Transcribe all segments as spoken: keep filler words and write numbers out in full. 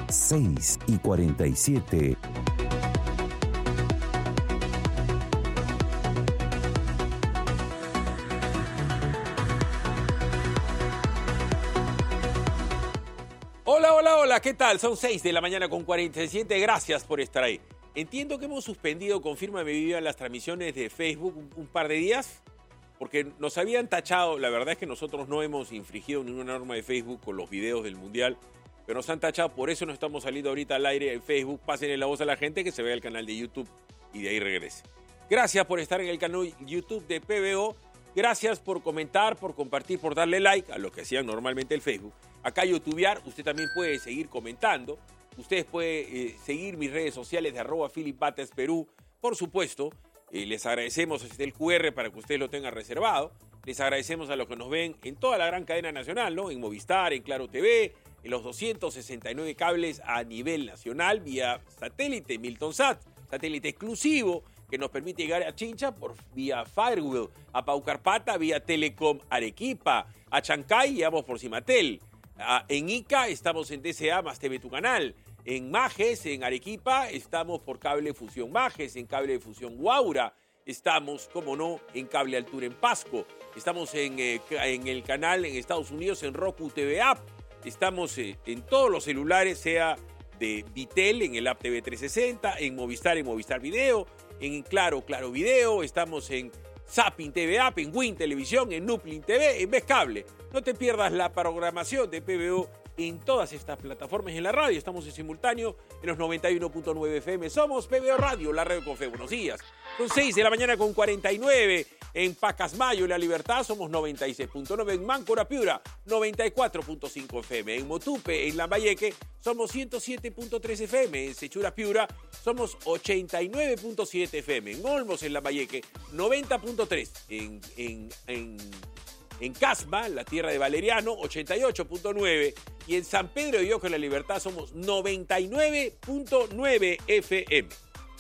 seis y cuarenta y siete. Hola, hola, hola, ¿qué tal? Son seis de la mañana con cuarenta y siete, gracias por estar ahí. Entiendo que hemos suspendido, confírmame Vivian, las transmisiones de Facebook un, un par de días, porque nos habían tachado, la verdad es que nosotros no hemos infringido ninguna norma de Facebook con los videos del Mundial, pero nos han tachado, por eso no estamos saliendo ahorita al aire en Facebook. Pásenle la voz a la gente que se vea el canal de YouTube y de ahí regrese. Gracias por estar en el canal YouTube de P B O. Gracias por comentar, por compartir, por darle like a lo que hacían normalmente el Facebook. Acá youtubear, usted también puede seguir comentando. Ustedes pueden eh, seguir mis redes sociales de arroba Philip Bates Perú. Por supuesto, eh, les agradecemos este el cu erre para que ustedes lo tengan reservado. Les agradecemos a los que nos ven en toda la gran cadena nacional, ¿no? En Movistar, en Claro T V, en los doscientos sesenta y nueve cables a nivel nacional vía satélite, Miltonsat, satélite exclusivo que nos permite llegar a Chincha por vía Firewall, a Paucarpata vía Telecom Arequipa, a Chancay llegamos por Cimatel, a, en Ica estamos en D C A más T V Tu Canal, en Majes, en Arequipa, estamos por Cable Fusión Majes, en Cable Fusión Guaura, estamos, como no, en Cable Altura en Pasco, estamos en, eh, en el canal en Estados Unidos en Roku T V App, estamos eh, en todos los celulares, sea de Vitel, en el App T V trescientos sesenta, en Movistar, en Movistar Video, en Claro, Claro Video, estamos en Zapping T V App, en Win Televisión, en Nuplin T V, en Ves Cable. No te pierdas la programación de P B O en todas estas plataformas y en la radio. Estamos en simultáneo en los noventa y uno punto nueve F M. Somos P B O Radio, la radio con fe. Buenos días. Son seis de la mañana con cuarenta y nueve. En Pacasmayo, La Libertad, somos noventa y seis punto nueve. En Máncora, Piura, noventa y cuatro punto cinco F M. En Motupe, en Lambayeque, somos ciento siete punto tres F M. En Sechura, Piura, somos ochenta y nueve punto siete F M. En Olmos, en Lambayeque, noventa punto tres. En, en, en, en Casma, la tierra de Valeriano, ochenta y ocho punto nueve. Y en San Pedro de Ojo, en La Libertad, somos noventa y nueve punto nueve F M.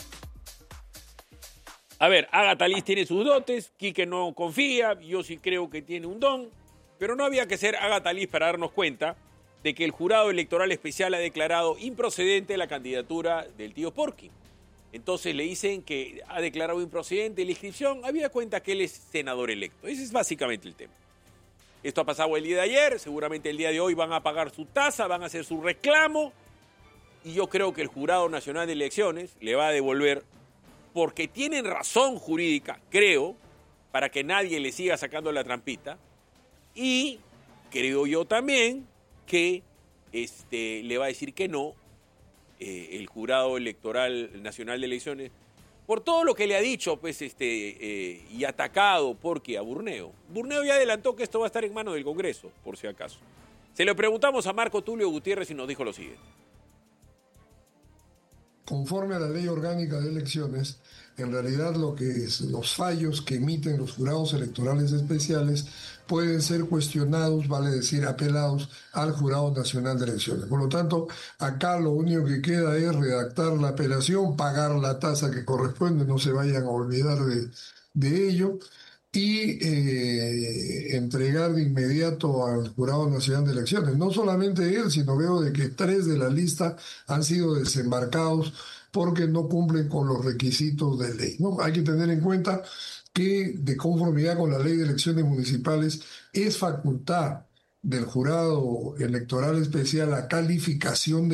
A ver, Agatha Liz tiene sus dotes, Quique no confía, yo sí creo que tiene un don, pero no había que ser Agatha Liz para darnos cuenta de que el jurado electoral especial ha declarado improcedente la candidatura del tío Porky. Entonces le dicen que ha declarado improcedente la inscripción, había cuenta que él es senador electo. Ese es básicamente el tema. Esto ha pasado el día de ayer, seguramente el día de hoy van a pagar su tasa, van a hacer su reclamo, y yo creo que el Jurado Nacional de Elecciones le va a devolver, porque tienen razón jurídica, creo, para que nadie le siga sacando la trampita, y creo yo también que este, le va a decir que no eh, el Jurado Electoral Nacional de Elecciones, por todo lo que le ha dicho pues, este, eh, y atacado porque a Burneo. Burneo ya adelantó que esto va a estar en manos del Congreso, por si acaso. Se lo preguntamos a Marco Tulio Gutiérrez y nos dijo lo siguiente. Conforme a la ley orgánica de elecciones, en realidad lo que es, los fallos que emiten los jurados electorales especiales pueden ser cuestionados, vale decir, apelados al Jurado Nacional de Elecciones. Por lo tanto, acá lo único que queda es redactar la apelación, pagar la tasa que corresponde, no se vayan a olvidar de, de ello, y eh, entregar de inmediato al Jurado Nacional de Elecciones. No solamente él, sino veo de que tres de la lista han sido desembarcados porque no cumplen con los requisitos de ley, ¿no? Hay que tener en cuenta que, de conformidad con la Ley de Elecciones Municipales, es facultad del Jurado Electoral Especial la calificación de